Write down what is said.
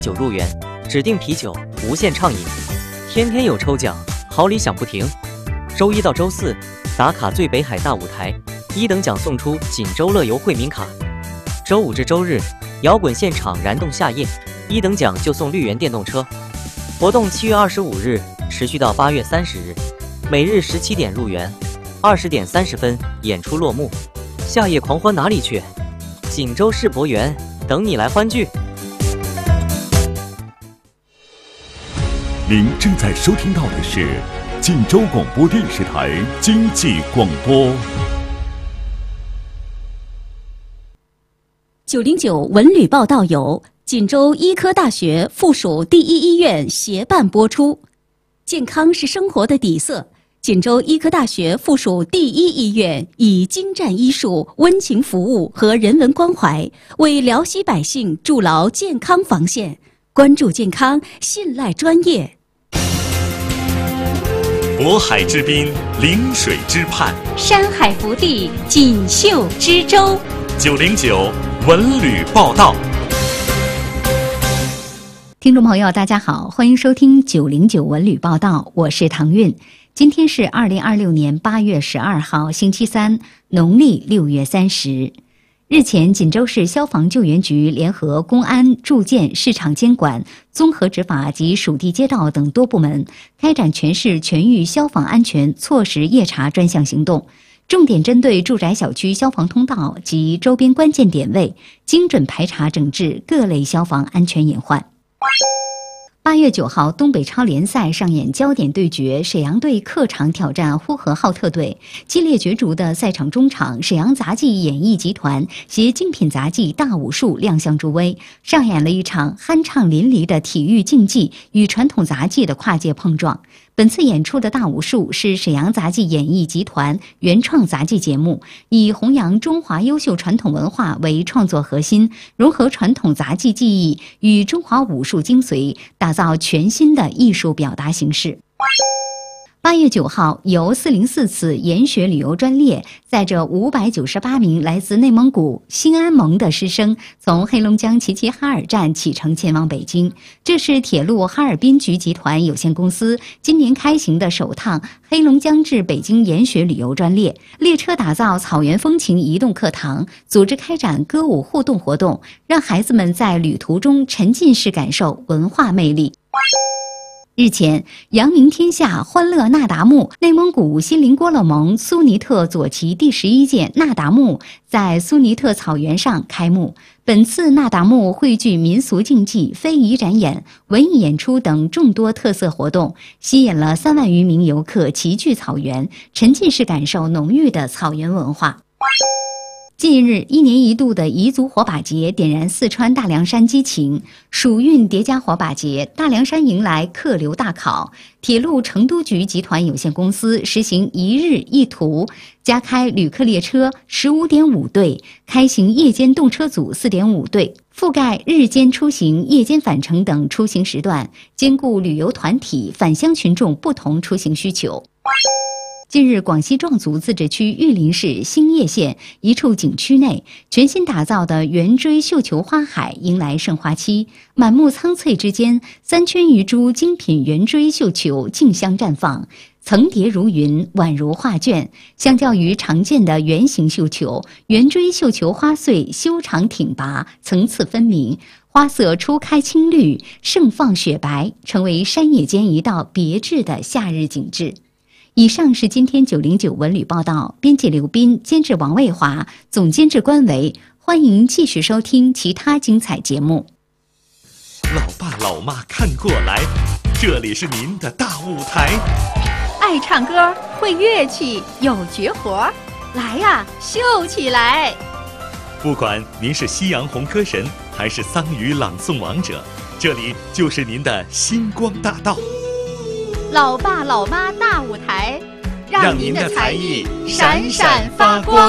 9入园，指定啤酒，无限畅饮，天天有抽奖，好礼响不停。周一到周四打卡最北海大舞台，1等奖送出锦州乐游惠民卡。周五至周日摇滚现场燃动夏夜，1等奖就送绿源电动车。活动7月25日持续到8月30日，每日17点入园，20点30分演出落幕。夏夜狂欢哪里去？锦州世博园等你来欢聚。 您正在收听到的是锦州广播电视台经济广播。 909文旅报道由锦州医科大学附属第一医院协办播出。健康是生活的底色，锦州医科大学附属第一医院以精湛医术、温情服务和人文关怀，为辽西百姓筑牢健康防线。关注健康，信赖专业。 渤海之滨，临水之畔， 山海福地，锦绣之州。 909文旅报道。 听众朋友，大家好，欢迎收听909文旅报道，我是唐韵。今天是2026年8月12号，星期三，农历6月30。日前，锦州市消防救援局联合公安、住建、市场监管、综合执法及属地街道等多部门，开展全市全域消防安全措施夜查专项行动，重点针对住宅小区消防通道及周边关键点位，精准排查整治各类消防安全隐患。8月9号，东北超联赛上演焦点对决，沈阳队客场挑战呼和浩特队。激烈角逐的赛场中场，沈阳杂技演艺集团携精品杂技大武术亮相助威，上演了一场酣畅淋漓的体育竞技与传统杂技的跨界碰撞。本次演出的大武术是沈阳杂技演艺集团原创杂技节目，以弘扬中华优秀传统文化为创作核心，融合传统杂技技艺与中华武术精髓，打造全新的艺术表达形式。8月9号，由404次研学旅游专列载着598名来自内蒙古兴安盟的师生，从黑龙江齐齐哈尔站启程前往北京。这是铁路哈尔滨局集团有限公司今年开行的首趟黑龙江至北京研学旅游专列。列车打造草原风情移动课堂，组织开展歌舞互动活动，让孩子们在旅途中沉浸式感受文化魅力。日前，扬名天下欢乐那达慕内蒙古锡林郭勒盟苏尼特左旗第11届那达慕在苏尼特草原上开幕。本次那达慕汇聚民俗竞技、非遗展演、文艺演出等众多特色活动，吸引了3万余名游客齐聚草原，沉浸式感受浓郁的草原文化。近日，1年1度的彝族火把节点燃四川大凉山激情，暑运叠加火把节，大凉山迎来客流大考。铁路成都局集团有限公司实行1日1图，加开旅客列车15.5对，开行夜间动车组4.5对，覆盖日间出行、夜间返程等出行时段，兼顾旅游团体、返乡群众不同出行需求。近日，广西壮族自治区玉林市兴业县一处景区内，全新打造的圆锥绣球花海迎来盛花期。满目苍翠之间，3圈余株精品圆锥绣球竞相绽放，层叠如云，宛如画卷。相较于常见的圆形绣球，圆锥绣球花穗修长挺拔，层次分明，花色初开青绿，盛放雪白，成为山野间一道别致的夏日景致。以上是今天909文旅报道，编辑刘斌，监制王卫华，总监制关维。欢迎继续收听其他精彩节目。 老爸老妈看过来，这里是您的大舞台。 爱唱歌、会乐器、有绝活，来呀，秀起来！ 不管您是夕阳红歌神，还是桑语朗诵王者，这里就是您的星光大道。 老爸老妈大舞台，让您的才艺闪闪发光。